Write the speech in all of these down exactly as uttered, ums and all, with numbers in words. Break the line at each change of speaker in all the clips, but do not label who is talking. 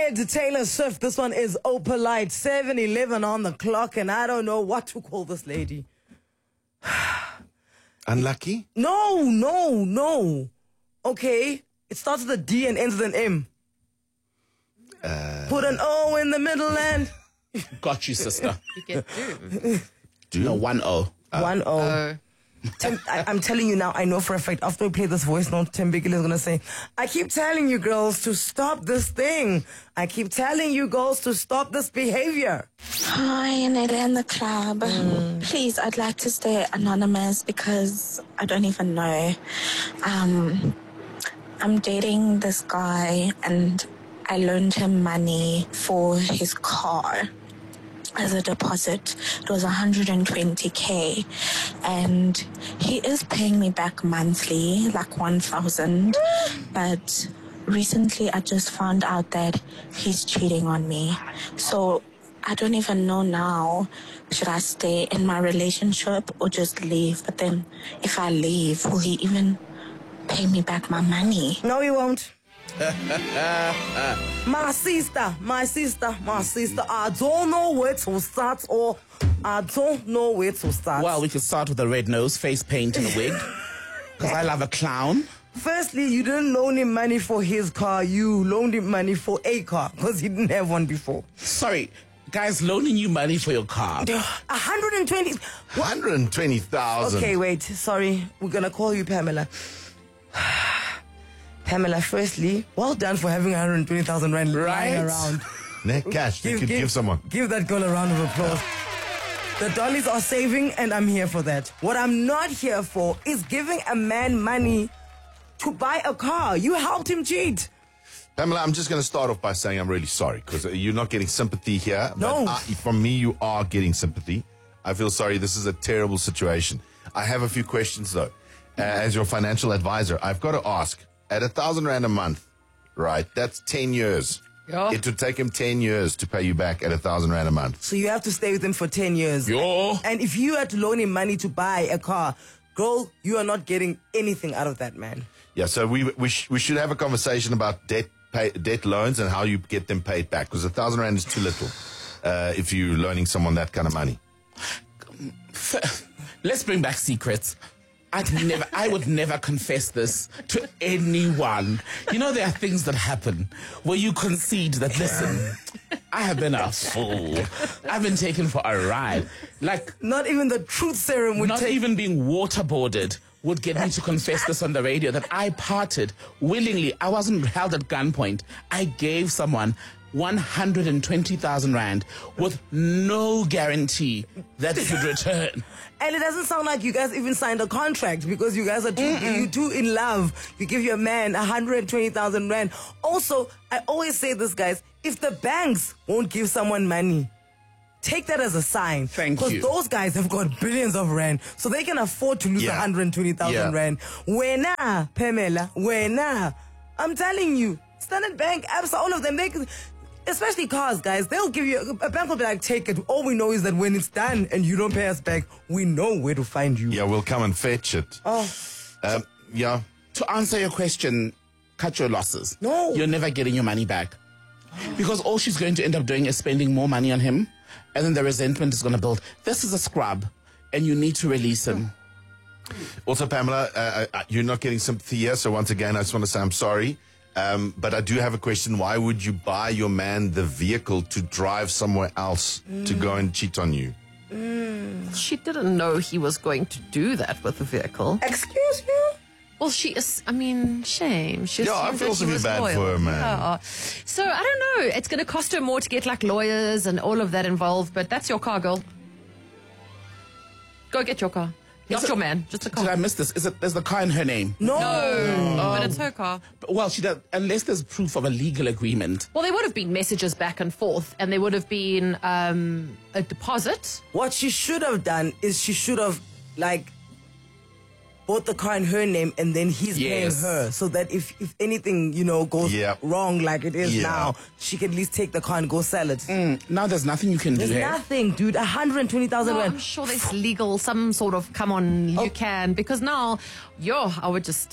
right, Taylor Swift. This one is Opalite. seven eleven on the clock, and I don't know what to call this lady.
Unlucky?
No, no, no. Okay, it starts with a D and ends with an M.
Uh,
Put an O in the middle and...
Got you, sister.
You get Doom.
Do no one O.
Uh, one O.
Oh.
Tim, I, I'm telling you now, I know for a fact, after we play this voice note, Tim Biggle is going to say, I keep telling you girls to stop this thing. I keep telling you girls to stop this behavior.
Hi, Neda in the club. Mm. Please, I'd like to stay anonymous because I don't even know. Um, I'm dating this guy and I loaned him money for his car as a deposit. It was one hundred twenty K, and he is paying me back monthly, like one thousand. But recently I just found out that he's cheating on me. So I don't even know now, should I stay in my relationship or just leave? But then if I leave, will he even pay me back my money?
No, he won't. my sister, my sister, my sister, I don't know where to start, or I don't know where to start.
Well, we could start with a red nose, face paint, and a wig. Because I love a clown.
Firstly, you didn't loan him money for his car. You loaned him money for a car because he didn't have one before.
Sorry, guys, loaning you money for your car.
one hundred twenty.
one hundred twenty thousand.
Okay, wait. Sorry. We're going to call you Pamela. Pamela, firstly, well done for having one hundred twenty thousand rand
right?
lying around.
Net cash, you could give, give someone.
Give that girl a round of applause. The dollies are saving, and I'm here for that. What I'm not here for is giving a man money to buy a car. You helped him cheat.
Pamela, I'm just going to start off by saying I'm really sorry because you're not getting sympathy here.
No.
But I, from me, you are getting sympathy. I feel sorry. This is a terrible situation. I have a few questions, though. Uh, as your financial advisor, I've got to ask, at a thousand rand a month, right, that's ten years.
Yeah.
It would take him ten years to pay you back at a thousand rand a month.
So you have to stay with him for ten years.
Yo.
And if you had to loan him money to buy a car, girl, you are not getting anything out of that, man.
Yeah, so we we, sh- we should have a conversation about debt pay, debt loans and how you get them paid back, because a thousand rand is too little uh, if you're loaning someone that kind of money.
Let's bring back secrets. I'd never, I would never confess this to anyone. You know, there are things that happen where you concede that, listen, I have been a fool. I've been taken for a ride. Like,
not even the truth serum would
not
take...
even being waterboarded would get me to confess this on the radio, that I parted willingly. I wasn't held at gunpoint. I gave someone one hundred twenty thousand rand with no guarantee that it would return.
And it doesn't sound like you guys even signed a contract, because you guys are too, you too in love. You give your man one hundred twenty thousand rand. Also, I always say this, guys, if the banks won't give someone money, take that as a sign.
Thank you.
Because those guys have got billions of rand, so they can afford to lose
Yeah.
one hundred twenty thousand
Yeah.
rand. Wena, Pamela, wena. I'm telling you, Standard Bank, Absa, all of them, they can... Especially cars, guys. They'll give you... A bank will be like, take it. All we know is that when it's done and you don't pay us back, we know where to find you.
Yeah, we'll come and fetch it.
Oh.
Um, yeah.
To answer your question, cut your losses.
No.
You're never getting your money back. Because all she's going to end up doing is spending more money on him, and then the resentment is going to build. This is a scrub, and you need to release him.
Also, Pamela, uh, uh, you're not getting sympathy here, so once again, I just want to say I'm sorry. Um, but I do have a question. Why would you buy your man the vehicle to drive somewhere else mm. to go and cheat on you?
Mm. She didn't know he was going to do that with the vehicle.
Excuse you?
Well, she is, I mean, shame. She
Yeah, I
assumed
feel
that
also
he
feel
was
bad
loyal.
for her, man.
Yeah. So, I don't know. It's going to cost her more to get, like, lawyers and all of that involved, but that's your car, girl. Go get your car. Not
it,
your man, just a car.
Did I miss this? Is it? Is the car in her name?
No.
No,
Um,
but it's her car.
But, well, she does, unless there's proof of a legal agreement.
Well, there would have been messages back and forth, and there would have been um, a deposit.
What she should have done is she should have, like, bought the car in her name and then he's
Yes.
paying her, so that if, if anything, you know, goes
Yep.
wrong like it is
Yeah.
now, she can at least take the car and go sell it.
Mm, now there's nothing you can
There's
do here.
nothing, dude. one hundred twenty thousand
No,
rand.
I'm sure there's legal, some sort of, come on, you
Oh.
can, because now, yo, I would just...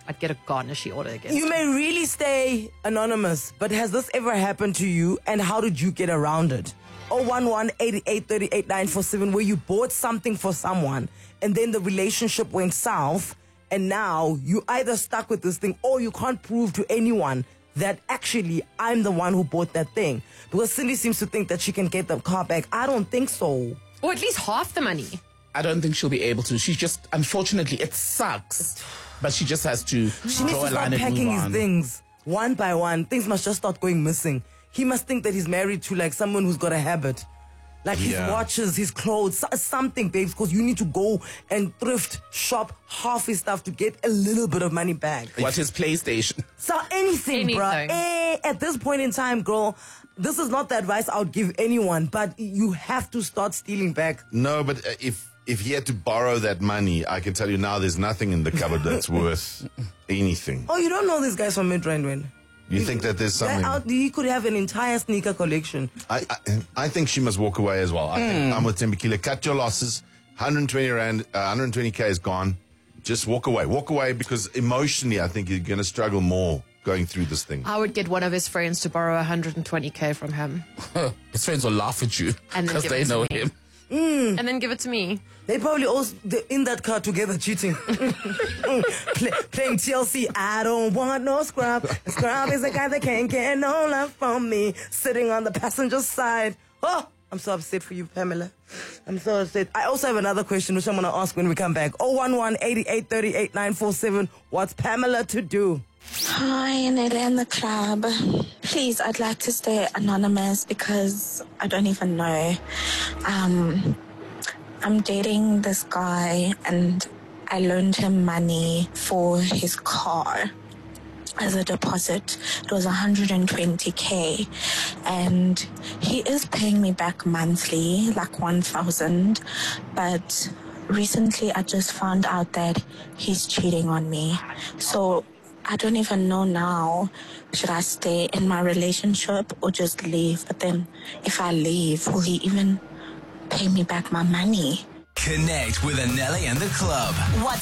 I'd get a garnishy order against
You
him.
may really stay anonymous, but has this ever happened to you, and how did you get around it? oh one one, eight eight three eight, nine four seven, where you bought something for someone and then the relationship went south, and now you either stuck with this thing or you can't prove to anyone that actually I'm the one who bought that thing. Because Cindy seems to think that she can get the car back. I don't think so.
Or at least half the money.
I don't think she'll be able to. She's just, unfortunately, it sucks. But she just has to
She needs
draw
to
a
start
line and
packing
move
his
on.
things one by one. Things must just start going missing. He must think that he's married to like someone who's got a habit. Like his
Yeah.
watches, his clothes, so- something, babes, because you need to go and thrift shop half his stuff to get a little bit of money back.
What is PlayStation?
So anything, bruh.
Anything.
Eh, at this point in time, girl, this is not the advice I would give anyone, but you have to start stealing back.
No, but uh, if if he had to borrow that money, I can tell you now there's nothing in the cupboard that's worth anything.
Oh, you don't know these guys from Midrand, when?
You think that there's something?
Out, he could have an entire sneaker collection.
I, I I think she must walk away as well. I think I'm with Tembekile. Cut your losses. one hundred twenty rand, uh, one hundred twenty K is gone. Just walk away. Walk away, because emotionally, I think you're going to struggle more going through this thing.
I would get one of his friends to borrow one hundred twenty K from him
His friends will laugh at you
And then
because
give
they
it to
know
me.
him.
and then give it to me.
They probably also they're in that car together cheating. Play, playing T L C. I don't want no scrub. Scrub is a guy that can't get no love from me. Sitting on the passenger side. Oh, I'm so upset for you, Pamela. I'm so upset. I also have another question which I'm going to ask when we come back. oh one one, eight eight three eight, nine four seven. What's Pamela to do?
Hi, Nede in the club. Please, I'd like to stay anonymous because I don't even know. Um, I'm dating this guy and I loaned him money for his car as a deposit. It was one hundred twenty K, and he is paying me back monthly, like one thousand, but recently I just found out that he's cheating on me. So I don't even know now, should I stay in my relationship or just leave? But then if I leave, will he even pay me back my money?
Connect with Anelli and the club.